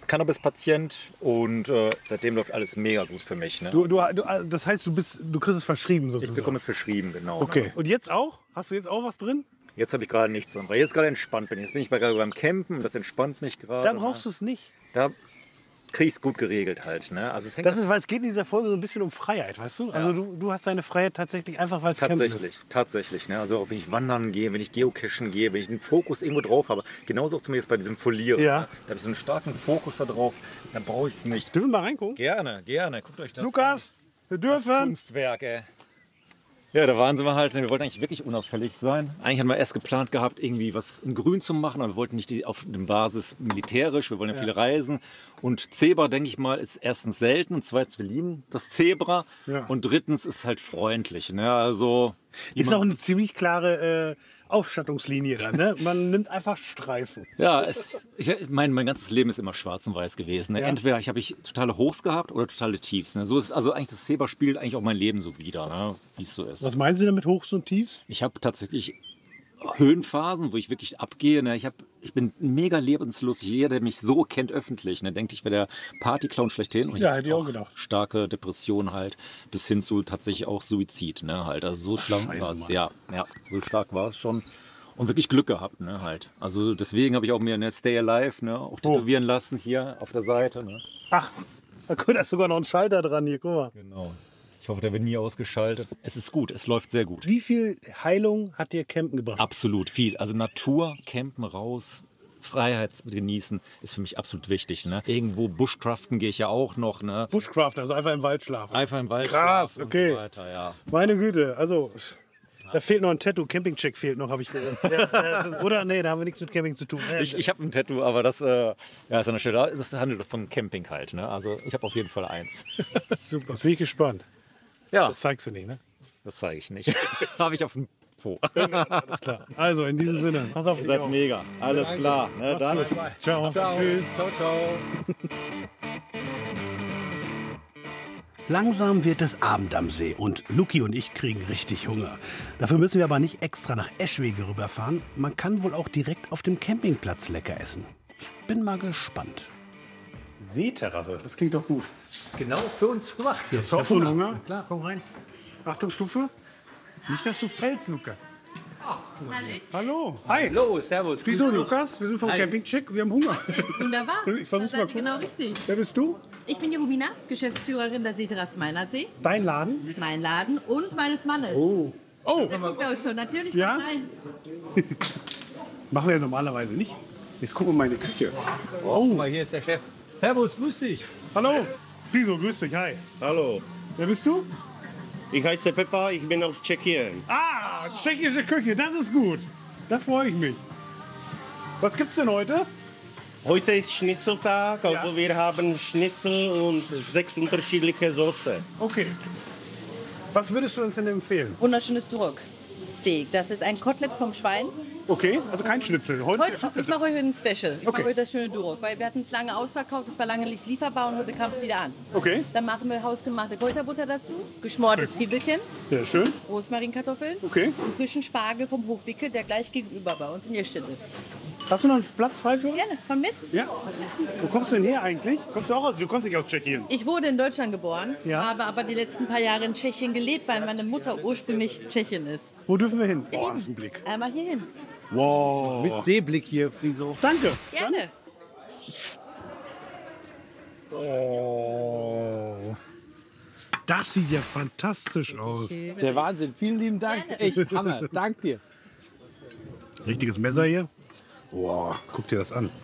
Cannabis-Patient und seitdem läuft alles mega gut für mich. Ne? Das heißt, du kriegst es verschrieben sozusagen? Ich bekomme es verschrieben, genau. Okay. Und jetzt auch? Hast du jetzt auch was drin? Jetzt habe ich gerade nichts drin, weil ich jetzt gerade entspannt bin. Jetzt bin ich gerade beim Campen, das entspannt mich gerade. Da brauchst du es nicht. Da kriege ich es gut geregelt halt. Ne? Also Das ist, weil es geht in dieser Folge so ein bisschen um Freiheit, weißt du? Also du hast deine Freiheit tatsächlich einfach, weil es Campen ist. Tatsächlich. Ne? Also auch wenn ich wandern gehe, wenn ich geocachen gehe, wenn ich den Fokus irgendwo drauf habe. Genauso auch zumindest bei diesem Folieren. Ja. Ne? Da habe ich so einen starken Fokus da drauf, dann brauche ich es nicht. Dürfen wir mal reingucken? Gerne. Guckt euch das Lukas, wir an. dürfen. Das Kunstwerk, ey. Ja, der Wahnsinn war halt, wir wollten eigentlich wirklich unauffällig sein. Eigentlich hatten wir erst geplant gehabt, irgendwie was in Grün zu machen, aber wir wollten nicht auf der Basis militärisch, wir wollen ja viele reisen. Und Zebra, denke ich mal, ist erstens selten und zweitens, wir lieben das Zebra. Ja. Und drittens ist halt freundlich. Ne? Also, ist auch eine ziemlich klare Ausstattungslinie da, ne? Man nimmt einfach Streifen. Ja, mein ganzes Leben ist immer schwarz und weiß gewesen. Ne? Ja. Entweder habe ich totale Hochs gehabt oder totale Tiefs. Ne? So ist also eigentlich das Zebra spiegelt eigentlich auch mein Leben so wider, ne? Wie es so ist. Was meinen Sie damit Hochs und Tiefs? Ich habe tatsächlich Höhenphasen, wo ich wirklich abgehe. Ne? Ich bin mega lebenslustig. Jeder, der mich so kennt öffentlich, ne, denkt, ich wäre der Partyclown schlechthin. Und ja, hätte ich auch gedacht. Starke Depression halt, bis hin zu tatsächlich auch Suizid. Ne, halt. Also so stark war es. Ja, so stark war es schon. Und wirklich Glück gehabt, ne, halt. Also deswegen habe ich auch mir eine Stay Alive, ne, auch tätowieren lassen hier auf der Seite. Ne. Ach, da ist sogar noch ein Schalter dran hier, guck mal. Genau. Ich hoffe, der wird nie ausgeschaltet. Es ist gut, es läuft sehr gut. Wie viel Heilung hat dir Campen gebracht? Absolut viel. Also Natur, Campen, raus, Freiheit genießen ist für mich absolut wichtig. Ne? Irgendwo Bushcraften gehe ich ja auch noch. Ne? Bushcraft, also einfach im Wald schlafen. Einfach im Wald Krass, schlafen okay. Und so weiter, ja. Meine Güte, also da fehlt noch ein Tattoo. Campingcheck fehlt noch, habe ich gehört. Oder? Nee, da haben wir nichts mit Camping zu tun. Ich habe ein Tattoo, aber das ist an der Stelle. Das handelt von Camping halt. Ne? Also ich habe auf jeden Fall eins. Super. Das bin ich gespannt. Ja. Das zeigst du nicht, ne? Das zeige ich nicht. Habe ich auf dem Po. Alles klar. Also in diesem Sinne, pass auf. Ihr seid mega. Alles klar. Ne, dann. Ciao. Tschüss. Ciao. Langsam wird es Abend am See und Luki und ich kriegen richtig Hunger. Dafür müssen wir aber nicht extra nach Eschwege rüberfahren. Man kann wohl auch direkt auf dem Campingplatz lecker essen. Ich bin mal gespannt. Seeterrasse, das klingt doch gut. Genau für uns gemacht. Hast du auch schon Hunger? Klar, komm rein. Achtung, Stufe. Nicht, dass du fällst, Lukas. Ach, hallo. Hi. Hallo, servus. Wieso, Lukas? Wir sind vom Campingcheck. Wir haben Hunger. Wunderbar. Ich versuch's mal. Genau richtig. Wer bist du? Ich bin die Rubina, Geschäftsführerin der Seeterrasse Meinertsee. Dein Laden? Mein Laden und meines Mannes. Oh. Der guckt auch schon. Natürlich ja? rein. Machen wir ja normalerweise nicht. Jetzt gucken wir mal in die Küche. Oh, mal hier ist der Chef. Servus, grüß dich. Hallo. Friso, grüß dich. Hi. Hallo. Wer bist du? Ich heiße Peppa, ich bin aus Tschechien. Ah, tschechische Küche, das ist gut. Da freue ich mich. Was gibt's denn heute? Heute ist Schnitzeltag, also wir haben Schnitzel und 6 unterschiedliche Soße. Okay. Was würdest du uns denn empfehlen? Wunderschönes Duroc-Steak. Das ist ein Kotelett vom Schwein. Okay, also kein Schnitzel. Heute, ich mache heute ein Special. Ich Okay. mache heute das schöne Duroc, weil wir hatten es lange ausverkauft, es war lange nicht lieferbar und heute kam es wieder an. Okay, Dann machen wir hausgemachte Kräuterbutter dazu, geschmorte Zwiebelchen, sehr schön. Rosmarinkartoffeln Okay. und frischen Spargel vom Hofwicke, der gleich gegenüber bei uns in Jerstedt ist. Hast du noch einen Platz frei für uns? Gerne, komm mit. Ja. Wo kommst du denn her eigentlich? Kommst du auch aus? Du kommst nicht aus Tschechien. Ich wurde in Deutschland geboren, Ja. habe aber die letzten paar Jahre in Tschechien gelebt, weil meine Mutter ursprünglich Tschechin ist. Wo dürfen wir hin? Boah, das ist ein Blick. Einmal hierhin. Wow. Mit Seeblick hier, Friso. Danke. Gerne. Oh. Das sieht ja fantastisch aus. Der Wahnsinn. Vielen lieben Dank. Echt Hammer. Dank dir. Richtiges Messer hier. Boah, guck dir das an.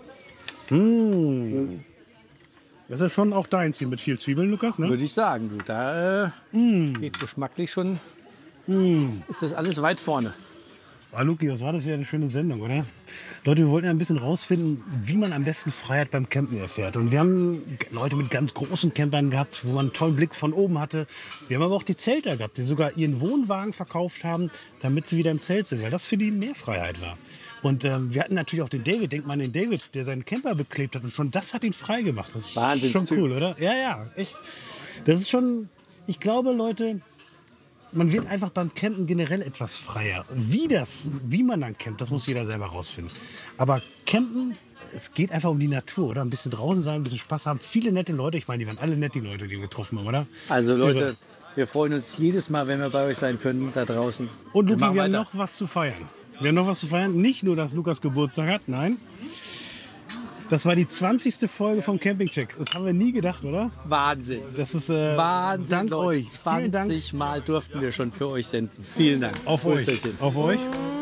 Mmh. Das ist ja schon auch deins hier mit viel Zwiebeln, Lukas, ne? Würde ich sagen. Du, da geht geschmacklich schon. Ist das alles weit vorne. Ah, Luki, was war das wieder eine schöne Sendung, oder? Leute, wir wollten ja ein bisschen rausfinden, wie man am besten Freiheit beim Campen erfährt. Und wir haben Leute mit ganz großen Campern gehabt, wo man einen tollen Blick von oben hatte. Wir haben aber auch die Zelter gehabt, die sogar ihren Wohnwagen verkauft haben, damit sie wieder im Zelt sind, weil das für die mehr Freiheit war. Und wir hatten natürlich auch den David, denkt man an den David, der seinen Camper beklebt hat. Und schon das hat ihn frei gemacht. Das ist schon Wahnsinnstyp. cool, oder? Ja, ja, echt. Das ist schon, ich glaube, Leute, man wird einfach beim Campen generell etwas freier. Wie man dann campt, das muss jeder selber rausfinden. Aber Campen, es geht einfach um die Natur, oder? Ein bisschen draußen sein, ein bisschen Spaß haben. Viele nette Leute, ich meine, die waren alle nett, die Leute, die wir getroffen haben, oder? Also Leute, wir freuen uns jedes Mal, wenn wir bei euch sein können, da draußen. Und Luki, wir haben noch was zu feiern. Wir haben noch was zu feiern. Nicht nur, dass Lukas Geburtstag hat, nein. Das war die 20. Folge vom Campingcheck. Das haben wir nie gedacht, oder? Wahnsinn. Das ist Wahnsinn, dank Leute. euch. Vielen Dank. 20 Mal durften wir schon für euch senden. Vielen Dank. Auf euch. Prösterchen. Auf euch.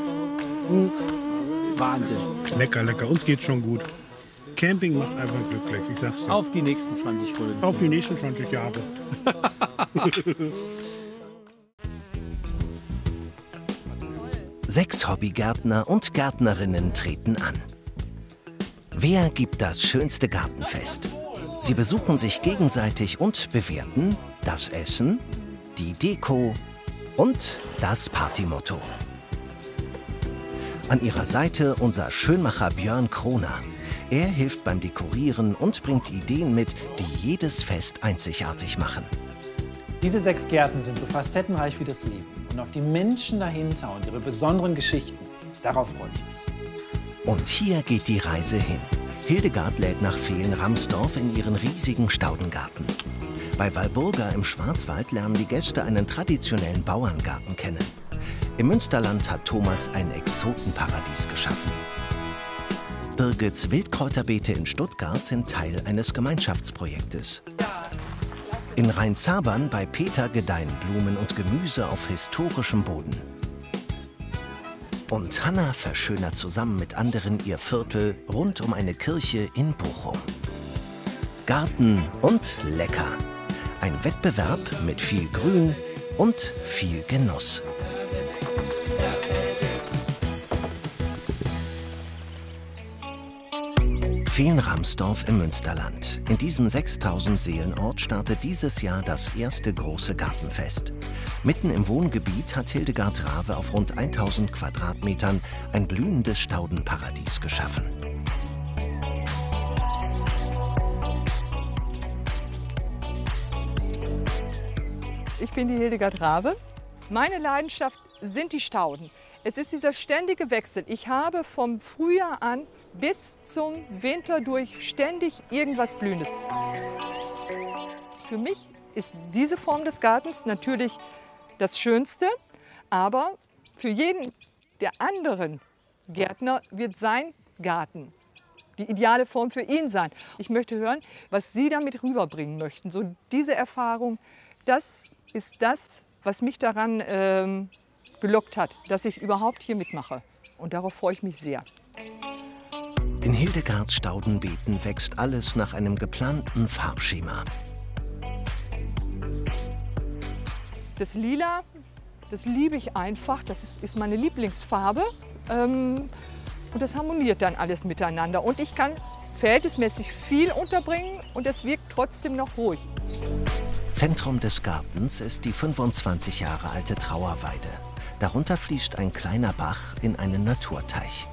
Wahnsinn. Lecker, lecker. Uns geht's schon gut. Camping macht einfach glücklich, ich sag's dir. Auf die nächsten 20 Folgen. Auf die nächsten 20 Jahre. Sechs Hobbygärtner und Gärtnerinnen treten an. Wer gibt das schönste Gartenfest? Sie besuchen sich gegenseitig und bewerten das Essen, die Deko und das Partymotto. An ihrer Seite unser Schönmacher Björn Kroner. Er hilft beim Dekorieren und bringt Ideen mit, die jedes Fest einzigartig machen. Diese 6 Gärten sind so facettenreich wie das Leben. Und auf die Menschen dahinter und ihre besonderen Geschichten, darauf freue ich mich. Und hier geht die Reise hin. Hildegard lädt nach Veen-Ramsdorf in ihren riesigen Staudengarten. Bei Walburga im Schwarzwald lernen die Gäste einen traditionellen Bauerngarten kennen. Im Münsterland hat Thomas ein Exotenparadies geschaffen. Birgits Wildkräuterbeete in Stuttgart sind Teil eines Gemeinschaftsprojektes. In Rheinzabern bei Peter gedeihen Blumen und Gemüse auf historischem Boden. Und Hanna verschönert zusammen mit anderen ihr Viertel rund um eine Kirche in Bochum. Garten und lecker. Ein Wettbewerb mit viel Grün und viel Genuss. Veen-Ramsdorf im Münsterland. In diesem 6000 Seelenort startet dieses Jahr das erste große Gartenfest. Mitten im Wohngebiet hat Hildegard Rave auf rund 1000 Quadratmetern ein blühendes Staudenparadies geschaffen. Ich bin die Hildegard Rave. Meine Leidenschaft sind die Stauden. Es ist dieser ständige Wechsel. Ich habe vom Frühjahr an bis zum Winter durch ständig irgendwas Blühendes. Für mich ist diese Form des Gartens natürlich das Schönste, aber für jeden der anderen Gärtner wird sein Garten die ideale Form für ihn sein. Ich möchte hören, was Sie damit rüberbringen möchten. So diese Erfahrung, das ist das, was mich daran gelockt hat, dass ich überhaupt hier mitmache. Und darauf freue ich mich sehr. In Hildegards Staudenbeeten wächst alles nach einem geplanten Farbschema. Das Lila, das liebe ich einfach. Das ist meine Lieblingsfarbe. Und das harmoniert dann alles miteinander. Und ich kann verhältnismäßig viel unterbringen und es wirkt trotzdem noch ruhig. Zentrum des Gartens ist die 25 Jahre alte Trauerweide. Darunter fließt ein kleiner Bach in einen Naturteich.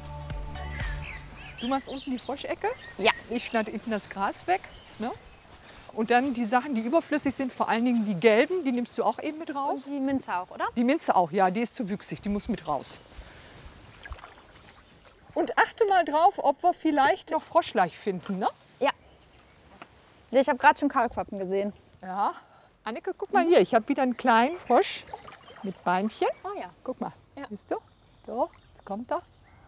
Du machst unten die Froschecke? Ja. Ich schneide hinten das Gras weg. Ne? Und dann die Sachen, die überflüssig sind, vor allen Dingen die gelben, die nimmst du auch eben mit raus. Und die Minze auch, oder? Die Minze auch, ja, die ist zu wüchsig, die muss mit raus. Und achte mal drauf, ob wir vielleicht noch Froschleich finden, ne? Ja. Ich habe gerade schon Kaulquappen gesehen. Ja. Anneke, guck mal hier, ich habe wieder einen kleinen Frosch mit Beinchen. Oh ja. Guck mal, Ja. siehst du? So, jetzt kommt er.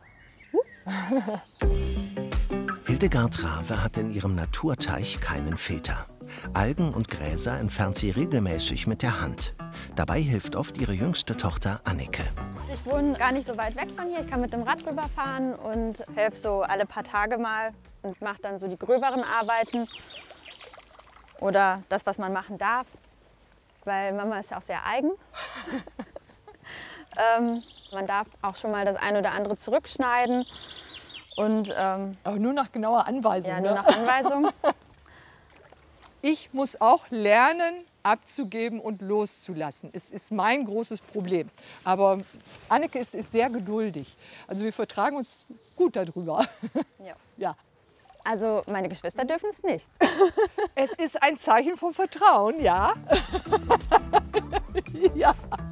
Hildegard Rave hat in ihrem Naturteich keinen Filter. Algen und Gräser entfernt sie regelmäßig mit der Hand. Dabei hilft oft ihre jüngste Tochter Anneke. Ich wohne gar nicht so weit weg von hier. Ich kann mit dem Rad rüberfahren und helfe so alle paar Tage mal und mache dann so die gröberen Arbeiten oder das, was man machen darf, weil Mama ist ja auch sehr eigen. Man darf auch schon mal das eine oder andere zurückschneiden und Aber nur nach genauer Anweisung. ja, nur ne? nach Anweisung. Ich muss auch lernen, abzugeben und loszulassen. Es ist mein großes Problem. Aber Anneke ist sehr geduldig. Also wir vertragen uns gut darüber. Ja. Ja. Also meine Geschwister dürfen es nicht. Es ist ein Zeichen von Vertrauen, ja. Ja.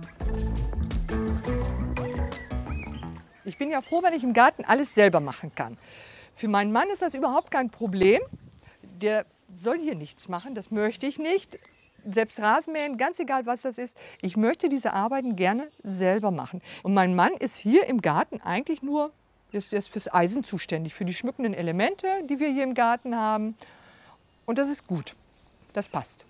Ich bin ja froh, wenn ich im Garten alles selber machen kann. Für meinen Mann ist das überhaupt kein Problem. Der soll hier nichts machen, das möchte ich nicht. Selbst Rasenmähen, ganz egal was das ist. Ich möchte diese Arbeiten gerne selber machen. Und mein Mann ist hier im Garten eigentlich nur ist fürs Eisen zuständig, für die schmückenden Elemente, die wir hier im Garten haben. Und das ist gut, das passt.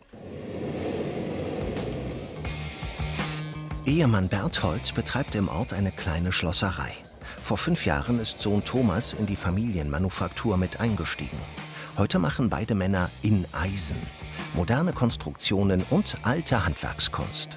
Ehemann Berthold betreibt im Ort eine kleine Schlosserei. Vor 5 Jahren ist Sohn Thomas in die Familienmanufaktur mit eingestiegen. Heute machen beide Männer in Eisen moderne Konstruktionen und alte Handwerkskunst.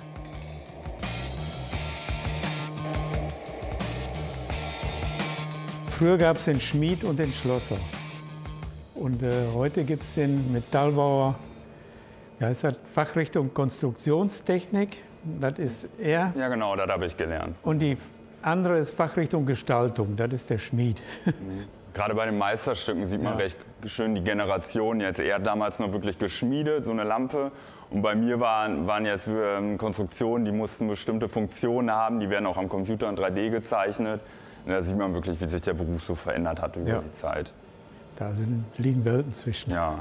Früher gab es den Schmied und den Schlosser. Und heute gibt es den Metallbauer, ja, es hat Fachrichtung Konstruktionstechnik, das ist er. Ja genau, das habe ich gelernt. Und die andere ist Fachrichtung Gestaltung, das ist der Schmied. Gerade bei den Meisterstücken sieht man recht schön die Generation jetzt. Er hat damals noch wirklich geschmiedet, so eine Lampe. Und bei mir waren jetzt Konstruktionen, die mussten bestimmte Funktionen haben, die werden auch am Computer in 3D gezeichnet. Und da sieht man wirklich, wie sich der Beruf so verändert hat über die Zeit. Da liegen Welten zwischen. Ja.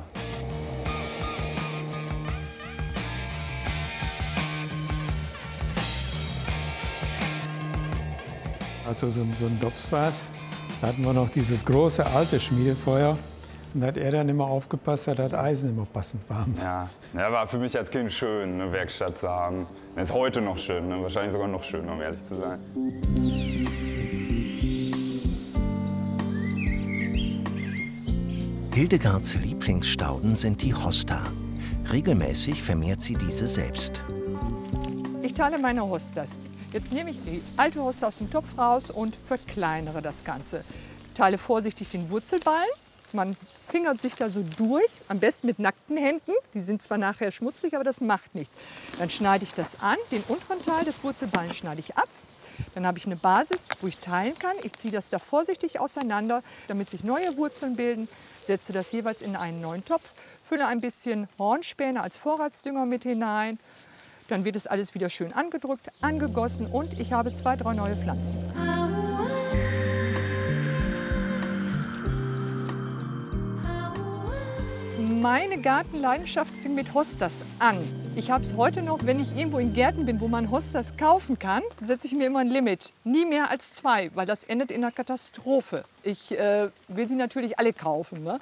Also so ein Dops war es. Da hatten wir noch dieses große alte Schmiedefeuer. Und da hat er dann immer aufgepasst, dass das Eisen immer passend warm war. Ja, war für mich als Kind schön, eine Werkstatt zu haben. Ist heute noch schön, ne? Wahrscheinlich sogar noch schöner, um ehrlich zu sein. Hildegards Lieblingsstauden sind die Hosta. Regelmäßig vermehrt sie diese selbst. Ich teile meine Hostas. Jetzt nehme ich die alte Hosta aus dem Topf raus und verkleinere das Ganze. Teile vorsichtig den Wurzelballen. Man fingert sich da so durch, am besten mit nackten Händen. Die sind zwar nachher schmutzig, aber das macht nichts. Dann schneide ich das an. Den unteren Teil des Wurzelballens schneide ich ab. Dann habe ich eine Basis, wo ich teilen kann. Ich ziehe das da vorsichtig auseinander, damit sich neue Wurzeln bilden. Setze das jeweils in einen neuen Topf, fülle ein bisschen Hornspäne als Vorratsdünger mit hinein. Dann wird es alles wieder schön angedrückt, angegossen und ich habe 2, 3 neue Pflanzen. Meine Gartenleidenschaft fing mit Hostas an. Ich habe es heute noch, wenn ich irgendwo in Gärten bin, wo man Hostas kaufen kann, setze ich mir immer ein Limit. Nie mehr als 2, weil das endet in einer Katastrophe. Ich will sie natürlich alle kaufen. Ne?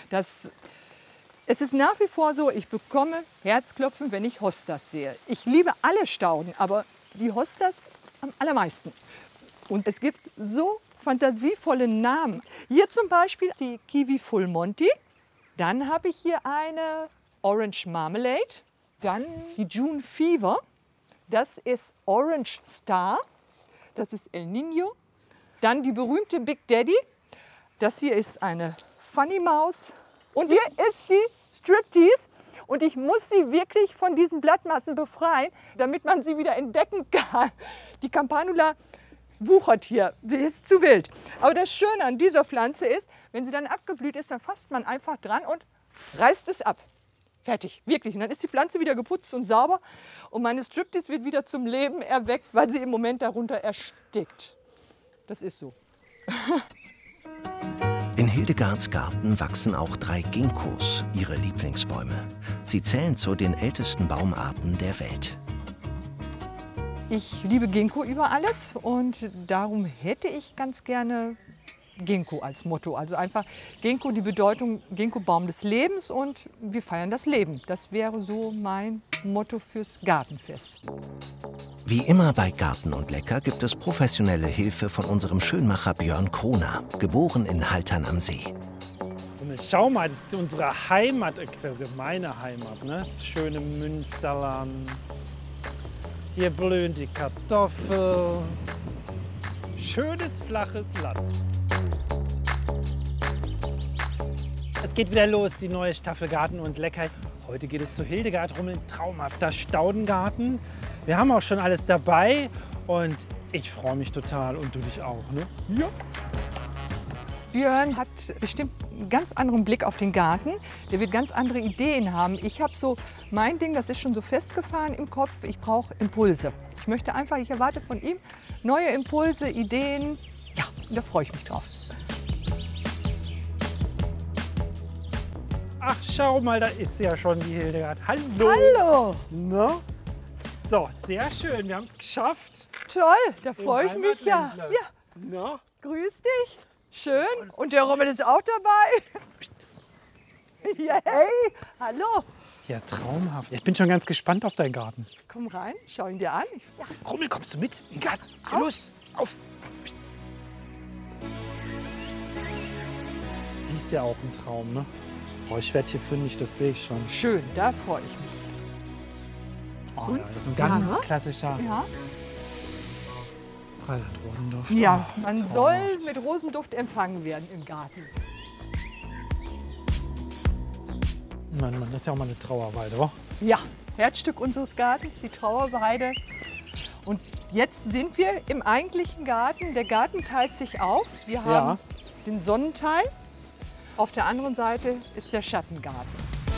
Es ist nach wie vor so, ich bekomme Herzklopfen, wenn ich Hostas sehe. Ich liebe alle Stauden, aber die Hostas am allermeisten. Und es gibt so fantasievolle Namen. Hier zum Beispiel die Kiwi Full Monty. Dann habe ich hier eine Orange Marmalade. Dann die June Fever. Das ist Orange Star. Das ist El Nino. Dann die berühmte Big Daddy. Das hier ist eine Funny Maus. Und hier ist die Striptease. Und ich muss sie wirklich von diesen Blattmassen befreien, damit man sie wieder entdecken kann. Die Campanula wuchert hier, sie ist zu wild. Aber das Schöne an dieser Pflanze ist, wenn sie dann abgeblüht ist, dann fasst man einfach dran und reißt es ab. Fertig, wirklich. Und dann ist die Pflanze wieder geputzt und sauber und meine Striptease wird wieder zum Leben erweckt, weil sie im Moment darunter erstickt. Das ist so. In Hildegards Garten wachsen auch 3 Ginkgos, ihre Lieblingsbäume. Sie zählen zu den ältesten Baumarten der Welt. Ich liebe Ginkgo über alles und darum hätte ich ganz gerne Ginkgo als Motto. Also einfach Ginkgo, die Bedeutung Ginkgo Baum des Lebens und wir feiern das Leben. Das wäre so mein Motto fürs Gartenfest. Wie immer bei Garten und Lecker gibt es professionelle Hilfe von unserem Schönmacher Björn Kroner, geboren in Haltern am See. Schau mal, das ist unsere Heimat, quasi meine Heimat, ne? Das schöne Münsterland. Hier blühen die Kartoffeln. Schönes, flaches Land. Es geht wieder los, die neue Staffel Garten und Lecker. Heute geht es zu Hildegard Rummel, traumhafter Staudengarten. Wir haben auch schon alles dabei und ich freue mich total und du dich auch, ne? Ja. Björn hat bestimmt einen ganz anderen Blick auf den Garten. Der wird ganz andere Ideen haben. Ich habe so mein Ding, das ist schon so festgefahren im Kopf. Ich brauche Impulse. Ich möchte einfach, ich erwarte von ihm neue Impulse, Ideen. Ja, da freue ich mich drauf. Ach, schau mal, da ist ja schon die Hildegard. Hallo. Hallo. Na? So, sehr schön, wir haben es geschafft. Toll, da freue ich mich ja. Ja. Na? Grüß dich. Schön. Und der Rommel ist auch dabei. Ja, hey, hallo. Ja, traumhaft. Ich bin schon ganz gespannt auf deinen Garten. Komm rein, schau ihn dir an. Ja. Rommel, kommst du mit? In den Garten. Los, auf. Die ist ja auch ein Traum, ne? Oh, ich werde hier fündig, das sehe ich schon. Schön, da freue ich mich. Oh, ja, das ist ein ganz klassischer Ja. Freiland-Rosenduft. Ja, Oh, man soll mit Rosenduft empfangen werden im Garten. Mann, das ist ja auch mal eine Trauerweide, oder? Ja, Herzstück unseres Gartens, die Trauerweide. Und jetzt sind wir im eigentlichen Garten. Der Garten teilt sich auf. Wir haben den Sonnenteil. Auf der anderen Seite ist der Schattengarten.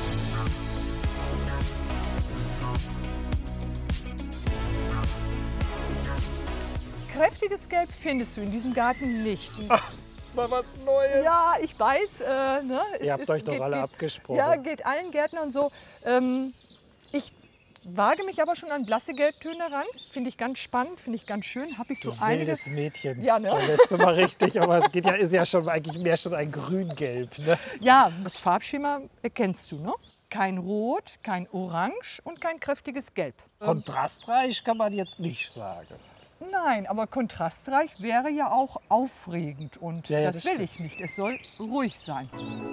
Kräftiges Gelb findest du in diesem Garten nicht. Ach, mal was Neues. Ja, ich weiß. Ne, Ihr habt euch doch alle abgesprochen. Ja, geht allen Gärtnern so. Ich wage mich aber schon an blasse Gelbtöne ran. Finde ich ganz spannend, finde ich ganz schön. Habe ich so einige. Wildes Mädchen. Ja, ne? Da lässt du mal richtig, aber es geht ja, ist ja schon eigentlich mehr schon ein Grün-Gelb. Ne? Ja, das Farbschema erkennst du, ne? Kein Rot, kein Orange und kein kräftiges Gelb. Kontrastreich kann man jetzt nicht sagen. Nein, aber kontrastreich wäre ja auch aufregend und Ja, das will stimmt. ich nicht. Es soll ruhig sein.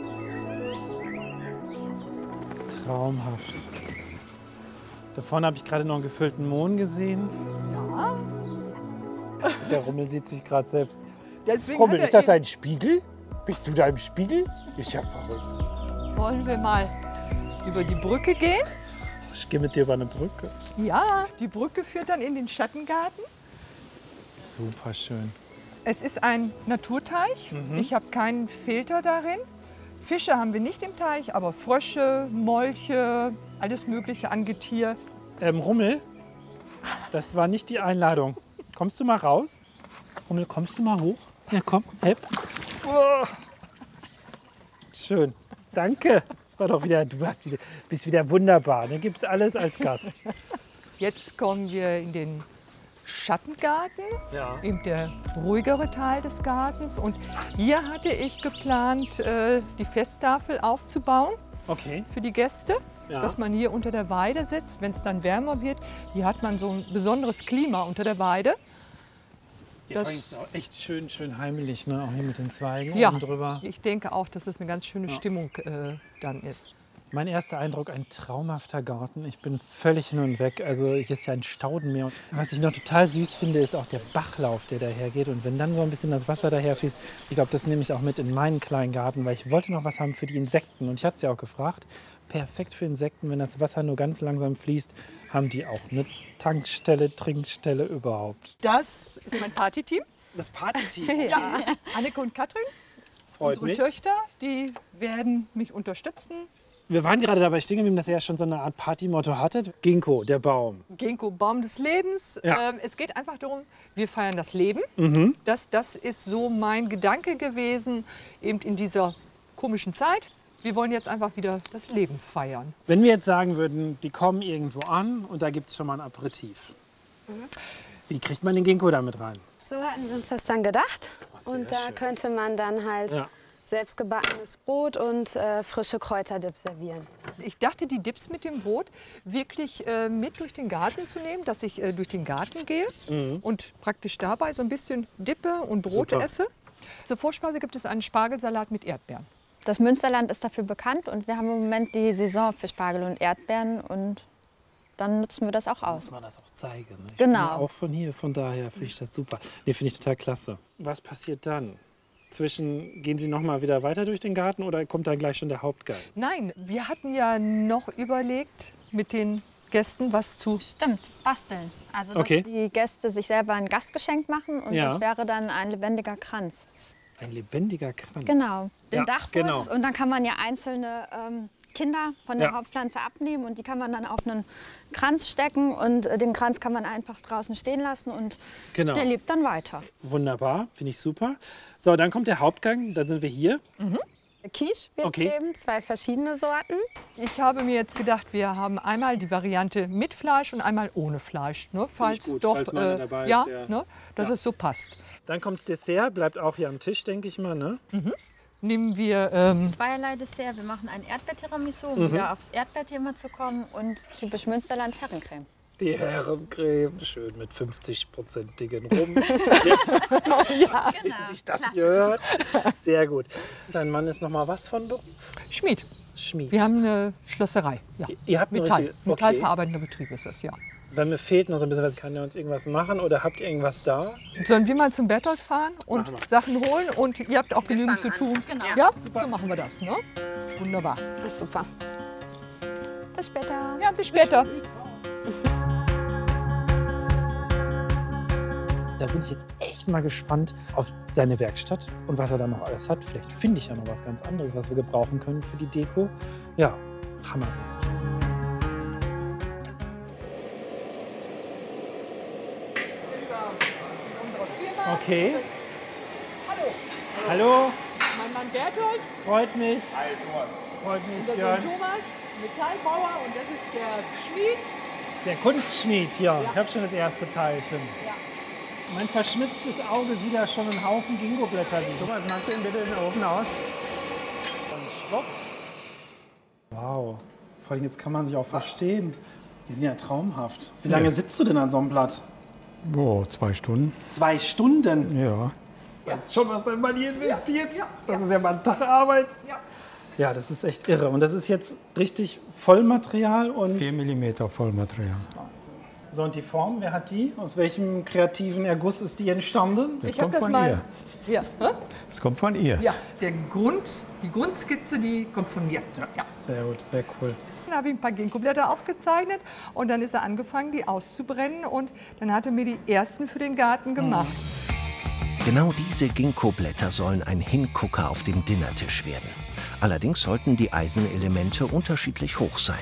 Traumhaft. Da vorne habe ich gerade noch einen gefüllten Mohn gesehen. Ja. Der Rummel sieht sich gerade selbst. Deswegen Rummel, hat ist er das ein Spiegel? Bist du da im Spiegel? Ist ja verrückt. Wollen wir mal über die Brücke gehen? Ich gehe mit dir über eine Brücke. Ja, die Brücke führt dann in den Schattengarten. Super schön. Es ist ein Naturteich. Ich habe keinen Filter darin. Fische haben wir nicht im Teich, aber Frösche, Molche, alles Mögliche an Getier. Rummel, das war nicht die Einladung. Kommst du mal raus? Rummel, kommst du mal hoch? Ja, komm, help. Oh. Schön, danke. Das war doch wieder, bist wieder wunderbar. Dann gibt's alles als Gast. Jetzt kommen wir in den Schattengarten, eben der ruhigere Teil des Gartens. Und hier hatte ich geplant, die Festtafel aufzubauen für die Gäste, dass man hier unter der Weide sitzt, wenn es dann wärmer wird. Hier hat man so ein besonderes Klima unter der Weide. Das ist auch echt schön heimelig, ne? Auch hier mit den Zweigen Ja, oben drüber. ich denke auch, dass es eine ganz schöne Stimmung dann ist. Mein erster Eindruck, ein traumhafter Garten. Ich bin völlig hin und weg. Also hier ist ja ein Staudenmeer. Und was ich noch total süß finde, ist auch der Bachlauf, der dahergeht. Und wenn dann so ein bisschen das Wasser daherfließt, ich glaube, das nehme ich auch mit in meinen kleinen Garten, weil ich wollte noch was haben für die Insekten. Und ich hatte es ja auch gefragt, perfekt für Insekten, wenn das Wasser nur ganz langsam fließt, haben die auch eine Tankstelle, Trinkstelle überhaupt. Das ist mein Partyteam. Das Partyteam? Ja, Anneke und Katrin, Freut unsere mich. Töchter, die werden mich unterstützen. Wir waren gerade dabei stehen geblieben, dass ihr ja schon so eine Art Partymotto hattet. Ginkgo, der Baum. Ginkgo, Baum des Lebens. Ja. Es geht einfach darum, wir feiern das Leben. Das ist so mein Gedanke gewesen, eben in dieser komischen Zeit. Wir wollen jetzt einfach wieder das Leben feiern. Wenn wir jetzt sagen würden, die kommen irgendwo an und da gibt es schon mal ein Aperitif. Wie kriegt man den Ginkgo damit rein? So hatten wir uns das dann gedacht. Und da könnte man dann halt selbstgebackenes Brot und frische Kräuterdip servieren. Ich dachte, die Dips mit dem Brot wirklich mit durch den Garten zu nehmen, dass ich durch den Garten gehe und praktisch dabei so ein bisschen Dippe und Brot esse. Zur Vorspeise gibt es einen Spargelsalat mit Erdbeeren. Das Münsterland ist dafür bekannt und wir haben im Moment die Saison für Spargel und Erdbeeren und dann nutzen wir das auch aus. Muss man das auch zeigen. Ne? Ich Genau. bin ja auch von hier, von daher finde ich das super. Nee, finde ich total klasse. Was passiert dann? Gehen Sie noch mal wieder weiter durch den Garten oder kommt dann gleich schon der Hauptgang? Nein, wir hatten ja noch überlegt, mit den Gästen was zu... Stimmt, basteln. Also dass die Gäste sich selber ein Gastgeschenk machen und das wäre dann ein lebendiger Kranz. Ein lebendiger Kranz. Genau, den Ja, Dachwurz. genau. Und dann kann man ja einzelne Kinder von der Ja. Hauptpflanze abnehmen und die kann man dann auf einen Kranz stecken und den Kranz kann man einfach draußen stehen lassen und Genau. der lebt dann weiter. Wunderbar, finde ich super. So, dann kommt der Hauptgang, dann sind wir hier. Quiche wird Okay. geben, 2 verschiedene Sorten. Ich habe mir jetzt gedacht, wir haben einmal die Variante mit Fleisch und einmal ohne Fleisch. Ne? Falls gut, doch, falls mal einer dabei ist, ja, der- ne? Dass Ja. es so passt. Dann kommt das Dessert, bleibt auch hier am Tisch, denke ich mal. Ne? Nehmen wir Zweierlei Dessert. Wir machen ein Erdbeer-Tiramisu, um wieder aufs Erdbeerthema zu kommen und typisch Münsterland Herrencreme. Die Herrencreme, schön mit 50%igen Rum. ja, Wie sich das gehört. Sehr gut. Dein Mann ist noch mal was von Beruf? Schmied. Schmied. Wir haben eine Schlosserei. Ja. Ihr habt eine Metall. richtige- okay. Metallverarbeitender Betrieb ist das, ja. Weil mir fehlt noch so ein bisschen was. Kann der uns irgendwas machen oder habt ihr irgendwas da? Sollen wir mal zum Berthold fahren und Machen wir. Sachen holen? Und ihr habt auch genügend zu fangen an. tun. Genau. Ja, so machen wir das. Ne? Wunderbar. Das ist super. Bis später. Ja, bis später. Da bin ich jetzt echt mal gespannt auf seine Werkstatt und was er da noch alles hat. Vielleicht finde ich ja noch was ganz anderes, was wir gebrauchen können für die Deko. Ja, hammermäßig. Okay. Hallo. Hallo, Mein Mann Berthold. freut mich. Freut Und mich, der Björn. Sohn Thomas, Metallbauer. Und das ist der Schmied. Der Kunstschmied hier. Ich habe schon das erste Teilchen. Ja. Mein verschmitztes Auge sieht da schon einen Haufen Ginkgo-Blätter liegen. So, was machst du denn bitte in den Ofen aus? Und schwupps. Wow. Vor allem jetzt kann man sich auch verstehen. Die sind ja traumhaft. Wie lange sitzt du denn an so einem Blatt? Boah, 2 Stunden. 2 Stunden? Ja. Weißt schon, was dein Mann hier investiert? Das ist ja mal ein Tag Arbeit. Ja, das ist echt irre. Und das ist jetzt richtig Vollmaterial und... 4 mm Vollmaterial. So, und die Form, wer hat die? Aus welchem kreativen Erguss ist die entstanden? Das Ich habe kommt das von mal. ihr. Ja, hä? Das kommt von ihr. Ja, die Grundskizze, die kommt von mir. Ja. Sehr gut, sehr cool. Dann habe ich ein paar Ginkgo-Blätter aufgezeichnet und dann ist er angefangen, die auszubrennen und dann hat er mir die ersten für den Garten gemacht. Genau diese Ginkgo-Blätter sollen ein Hingucker auf dem Dinnertisch werden. Allerdings sollten die Eisenelemente unterschiedlich hoch sein.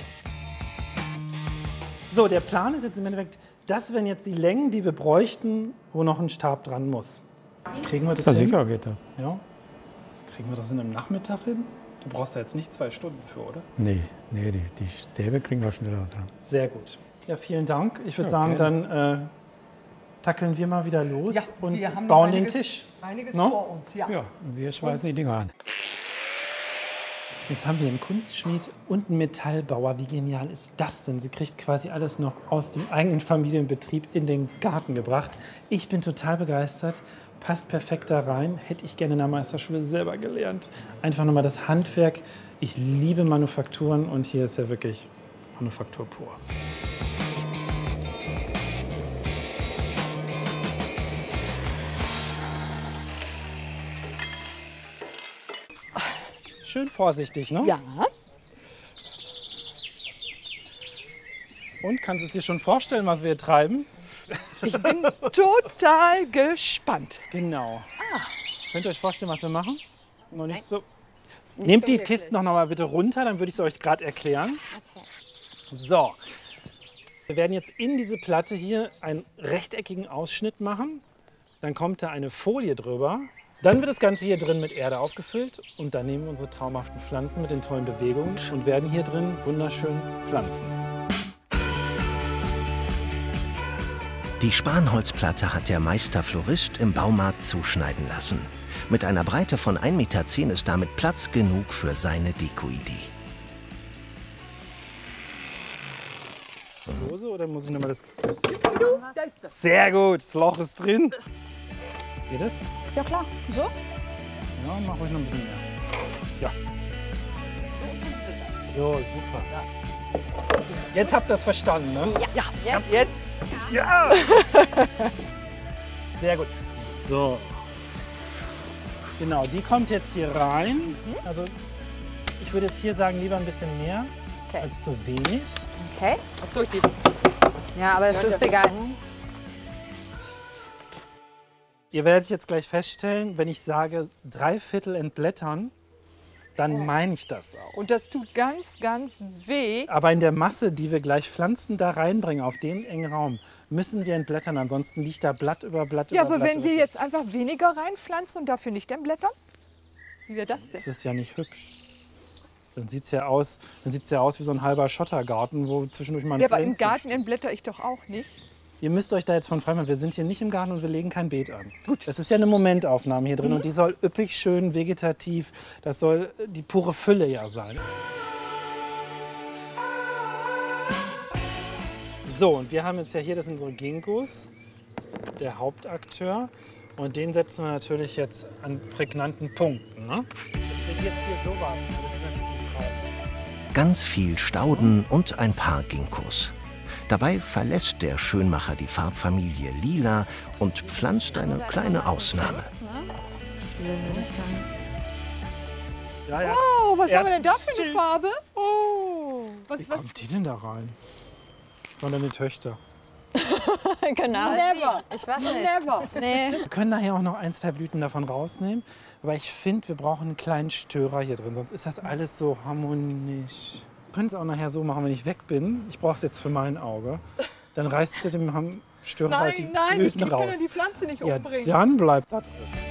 So, der Plan ist jetzt im Endeffekt, das wären jetzt die Längen, die wir bräuchten, wo noch ein Stab dran muss. Kriegen wir das Ja, hin? sicher geht das. Ja. Kriegen wir das in einem Nachmittag hin? Du brauchst da jetzt nicht 2 Stunden für, oder? Nee, die Stäbe kriegen wir schneller dran. Sehr gut. Ja, vielen Dank. Ich würde Ja, sagen, gerne. dann tackeln wir mal wieder los Ja, und wir haben noch bauen den einiges- Tisch. Einiges No? vor uns, ja. Ja, und wir schweißen die Dinger an. Jetzt haben wir einen Kunstschmied und einen Metallbauer. Wie genial ist das denn? Sie kriegt quasi alles noch aus dem eigenen Familienbetrieb in den Garten gebracht. Ich bin total begeistert. Passt perfekt da rein. Hätte ich gerne in der Meisterschule selber gelernt. Einfach nochmal das Handwerk. Ich liebe Manufakturen und hier ist ja wirklich Manufaktur pur. Schön vorsichtig, ne? Ja. Und kannst du es dir schon vorstellen, was wir hier treiben? Ich bin total gespannt. Genau. Könnt ihr euch vorstellen, was wir machen? Noch nicht so. Nicht Nehmt so die wirklich. Kisten noch mal bitte runter, dann würde ich es euch gerade erklären. So. Wir werden jetzt in diese Platte hier einen rechteckigen Ausschnitt machen. Dann kommt da eine Folie drüber. Dann wird das Ganze hier drin mit Erde aufgefüllt. Und dann nehmen wir unsere traumhaften Pflanzen mit den tollen Bewegungen und werden hier drin wunderschön pflanzen. Die Spanholzplatte hat der Meisterflorist im Baumarkt zuschneiden lassen. Mit einer Breite von 1,10 Meter ist damit Platz genug für seine Dekoidee. Lose oder muss ich nochmal das... Da ist das. Sehr gut, das Loch ist drin. Geht das? Ja klar, so. Ja, mach ruhig noch ein bisschen mehr. Ja. So, super. Jetzt habt ihr das verstanden, ne? Ja, jetzt. Ja! Sehr gut. So. Genau, die kommt jetzt hier rein. Also ich würde jetzt hier sagen, lieber ein bisschen mehr als zu wenig. Okay. Achso, Ja, aber es ist egal. Ihr werdet jetzt gleich feststellen, wenn ich sage 3/4 entblättern, dann meine ich das auch. Und das tut ganz, ganz weh. Aber in der Masse, die wir gleich Pflanzen da reinbringen, auf den engen Raum, müssen wir entblättern. Ansonsten liegt da Blatt über Blatt Ja, über Blatt. aber wenn wir jetzt einfach weniger reinpflanzen und dafür nicht entblättern? Wie wäre das denn? Das ist ja nicht hübsch. Dann sieht es ja aus wie so ein halber Schottergarten, wo zwischendurch mal ein Ja, aber im Pflänzchen Garten steht. entblätter ich doch auch nicht. Ihr müsst euch da jetzt von frei machen. Wir sind hier nicht im Garten und wir legen kein Beet an. Gut. Das ist ja eine Momentaufnahme hier drin und die soll üppig, schön, vegetativ, das soll die pure Fülle ja sein. So, und wir haben jetzt ja hier, das sind unsere Ginkgos, der Hauptakteur. Und den setzen wir natürlich jetzt an prägnanten Punkten. Ne? Das wird jetzt hier sowas. Das ist natürlich ein Traum. Ganz viel Stauden und ein paar Ginkgos. Dabei verlässt der Schönmacher die Farbfamilie Lila und pflanzt eine kleine Ausnahme. Ja, ja. Oh, was haben wir denn da für eine Farbe? Oh, Wie kommt die denn da rein? Das waren deine Töchter. Genau. Never. Ich weiß nicht. Never. Nee. Wir können nachher auch noch 1, 2 Blüten davon rausnehmen. Aber ich finde, wir brauchen einen kleinen Störer hier drin, sonst ist das alles so harmonisch. Wir können es auch nachher so machen, wenn ich weg bin. Ich brauche es jetzt für mein Auge. Dann reißt du dem Störer halt die Nein, Blüten ich kann raus. ja die Pflanze nicht Ja, umbringen. dann bleibt da drin.